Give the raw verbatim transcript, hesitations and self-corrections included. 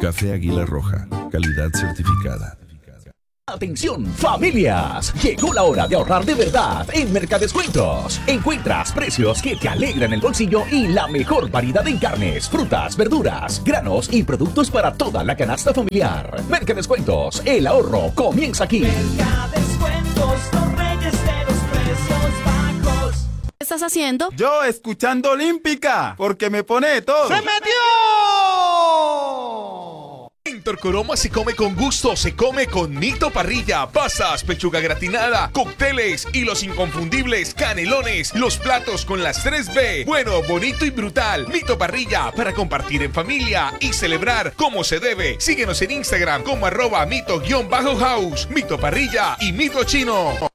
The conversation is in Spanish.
Café Águila Roja, calidad certificada. Atención familias, llegó la hora de ahorrar de verdad en Mercadescuentos. Encuentras precios que te alegran el bolsillo y la mejor variedad en carnes, frutas, verduras, granos y productos para toda la canasta familiar. Mercadescuentos, el ahorro comienza aquí. Mercadescuentos, los reyes de los precios bajos. ¿Qué estás haciendo? Yo escuchando Olímpica, porque me pone de todo. ¡Se metió! En Torcoroma se come con gusto, se come con Mito Parrilla, pasas, pechuga gratinada, cócteles y los inconfundibles canelones, los platos con las tres B, bueno, bonito y brutal. Mito Parrilla para compartir en familia y celebrar como se debe. Síguenos en Instagram como arroba mito-house, Mito Parrilla y Mito Chino.